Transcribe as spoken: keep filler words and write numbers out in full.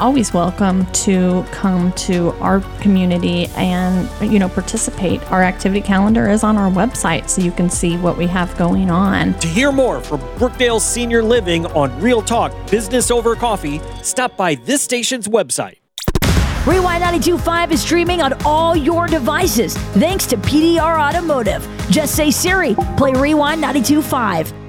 always welcome to come to our community and, you know, participate. Our activity calendar is on our website, so you can see what we have going on. To hear more from Brookdale Senior Living on Real Talk Business Over Coffee, stop by this station's website. Rewind ninety-two point five is streaming on all your devices thanks to P D R Automotive. Just say, Siri, play Rewind ninety-two point five.